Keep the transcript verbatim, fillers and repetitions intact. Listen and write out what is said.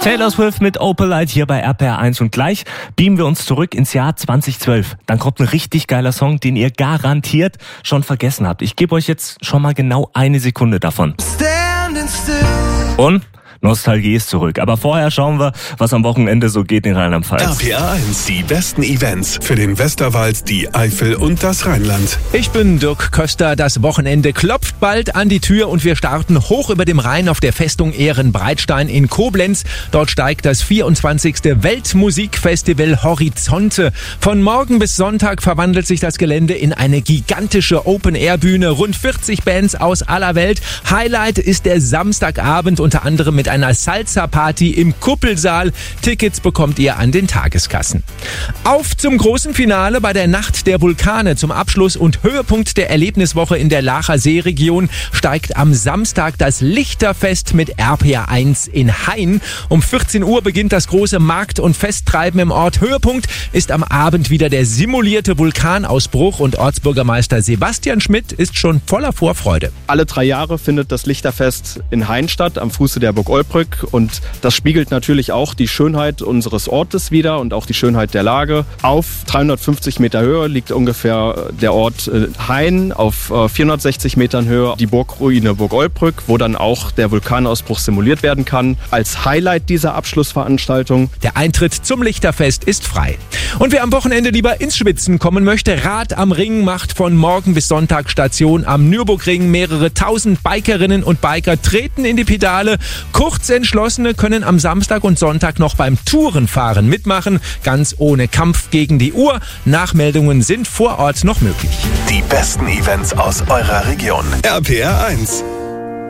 Taylor Swift mit Opalite hier bei R P R eins und gleich beamen wir uns zurück ins Jahr zweitausendzwölf. Dann kommt ein richtig geiler Song, den ihr garantiert schon vergessen habt. Ich gebe euch jetzt schon mal genau eine Sekunde davon. Und Nostalgie ist zurück. Aber vorher schauen wir, was am Wochenende so geht in Rheinland-Pfalz. R P R eins, die besten Events für den Westerwald, die Eifel und das Rheinland. Ich bin Dirk Köster. Das Wochenende klopft bald an die Tür und wir starten hoch über dem Rhein auf der Festung Ehrenbreitstein in Koblenz. Dort steigt das vierundzwanzigste Weltmusikfestival Horizonte. Von morgen bis Sonntag verwandelt sich das Gelände in eine gigantische Open-Air-Bühne. Rund vierzig Bands aus aller Welt. Highlight ist der Samstagabend, unter anderem mit einer Salsa-Party im Kuppelsaal. Tickets bekommt ihr an den Tageskassen. Auf zum großen Finale bei der Nacht der Vulkane. Zum Abschluss und Höhepunkt der Erlebniswoche in der Laacher Seeregion steigt am Samstag das Lichterfest mit R P R eins in Hain. Um vierzehn Uhr beginnt das große Markt- und Festtreiben im Ort. Höhepunkt ist am Abend wieder der simulierte Vulkanausbruch und Ortsbürgermeister Sebastian Schmidt ist schon voller Vorfreude. Alle drei Jahre findet das Lichterfest in Hain statt, am Fuße der Burg Olbrück, und das spiegelt natürlich auch die Schönheit unseres Ortes wider und auch die Schönheit der Lage. Auf dreihundertfünfzig Meter Höhe liegt ungefähr der Ort Hain, auf vierhundertsechzig Metern Höhe die Burgruine Burg Olbrück, wo dann auch der Vulkanausbruch simuliert werden kann, als Highlight dieser Abschlussveranstaltung. Der Eintritt zum Lichterfest ist frei. Und wer am Wochenende lieber ins Schwitzen kommen möchte, Rad am Ring macht von morgen bis Sonntag Station am Nürburgring. Mehrere tausend Bikerinnen und Biker treten in die Pedale. Kurzentschlossene können am Samstag und Sonntag noch beim Tourenfahren mitmachen, ganz ohne Kampf gegen die Uhr. Nachmeldungen sind vor Ort noch möglich. Die besten Events aus eurer Region. R P R eins.